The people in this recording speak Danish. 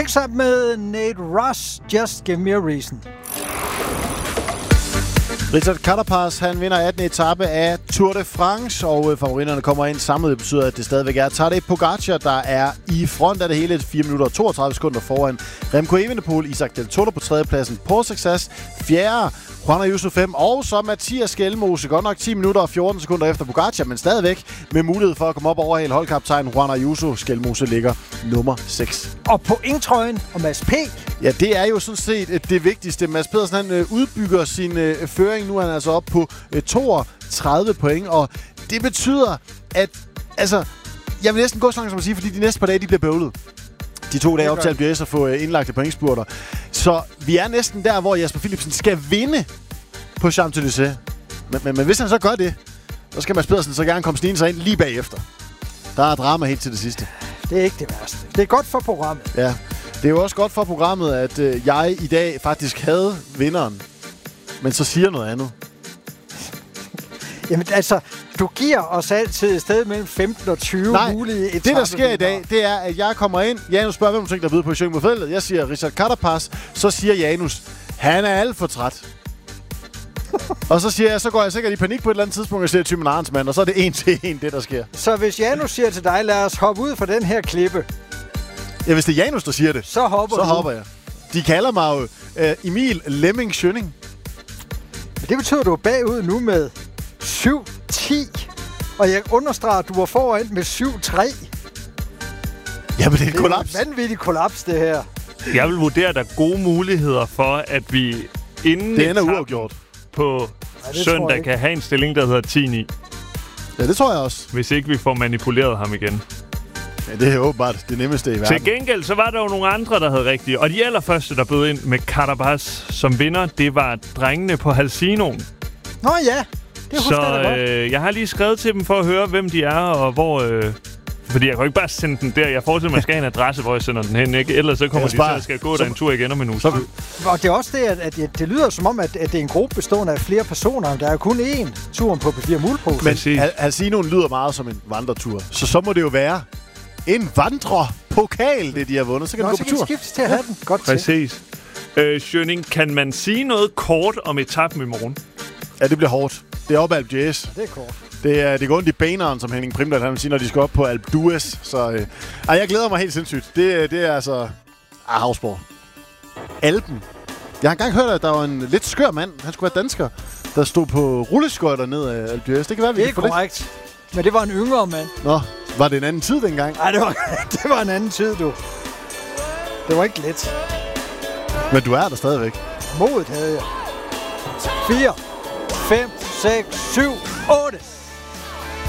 Picks Up med Nate Russ, Just Give Me a Reason. Richard Carapaz, han vinder 18. etape af Tour de France, og favoritterne kommer ind samlet. Det betyder, at det stadigvæk er Tadej Pogacar, der er i front af det hele 4 minutter og 32 sekunder foran Remco Evenepoel, Isaac Del Toro på 3. pladsen, Paul Success 4. Juan Ayuso 5, og så Mathias Skelmose, godt nok 10 minutter og 14 sekunder efter Pogacar, men stadigvæk med mulighed for at komme op over hele holdkaptajn Juan Ayuso. Skelmose ligger nummer 6. Og pointtrøjen og Mads P. Ja, det er jo sådan set det vigtigste. Mads Pedersen, han udbygger sin føring. Nu er han altså op på 32 point, og det betyder, at jeg vil næsten gå så langt som at sige, fordi de næste par dage, de bliver bøvlet. De 2 dage op til Alpe d'Huez at få indlagte pointspurter. Så vi er næsten der, hvor Jasper Philipsen skal vinde på Champs-Élysées. Men hvis han så gør det, så skal Mads Pedersen så gerne komme snigende sig ind lige bagefter. Der er drama helt til det sidste. Det er ikke det værste. Det er godt for programmet. Ja, det er jo også godt for programmet, at jeg i dag faktisk havde vinderen, men så siger noget andet. Jamen du giver os altid et sted mellem 15 og 20 mulige etaper. Det der sker i dag, det er, at jeg kommer ind. Janus spørger, hvem du tænker, der byder på Jørgen mod feltet. Jeg siger Richard Carapaz. Så siger Janus, han er alt for træt. Og så siger jeg, så går jeg sikkert i panik på et eller andet tidspunkt, og siger Thymen Arnsmann, og så er det 1-1, det der sker. Så hvis Janus siger til dig, lad os hoppe ud fra den her klippe. Ja, hvis det er Janus, der siger det, så hopper jeg. De kalder mig jo Emil Lemming Schønning. Det betyder, at du er bagud nu med 7-10. Og jeg understreger, at du var foran med 7-3. Jamen, det er et kollaps. Det er et vanvittigt kollaps, det her. Jeg vil vurdere, at der er gode muligheder for, at vi inden det ender uafgjort på søndag kan have en stilling, der hedder 10-9. Ja, det tror jeg også. Hvis ikke vi får manipuleret ham igen. Ja, det er åbenbart det nemmeste i verden. Til gengæld, så var der jo nogle andre, der havde rigtigt. Og de allerførste, der bød ind med Carapaz som vinder, det var drengene på Halcinoen. Nå ja, det husker jeg godt. Jeg har lige skrevet til dem for at høre, hvem de er, og hvor... fordi jeg kan ikke bare sende den der. Jeg forestiller mig, at man skal have en adresse, hvor jeg sender den hen, ikke? Ellers så kommer de til at skal gå der en tur igen om en uge. Og det er også det, at det lyder som om, at det er en gruppe bestående af flere personer. Der er kun én turen på P4 Mulpose. Men Halcinoen lyder meget som en vandretur. Så må det jo være en vandrepokal, det de har vundet. Så kan du gå på tur. Så kan skiftes til at have den. Godt præcis. Schønning, kan man sige noget kort om etappen i morgen? Ja, det bliver hårdt. Det er op ad Alpe d'Huez. Det er kort. Det går ondt i baneren, som Henning Primdahl han vil sige, når de skal op på Alpe d'Huez. Så jeg glæder mig helt sindssygt. Det er altså... Havsborg. Alpen. Jeg har engang hørt, at der var en lidt skør mand, han skulle være dansker, der stod på rulleskøjter ned af Alpe d'Huez. Det kan være, vi kan få det. Det er korrekt. Men det var en yngre mand. Nå, var det en anden tid dengang? Nej, det var en anden tid, du. Det var ikke let. Men du er der stadigvæk. Modet havde jeg. 4, 5, 6, 7, 8.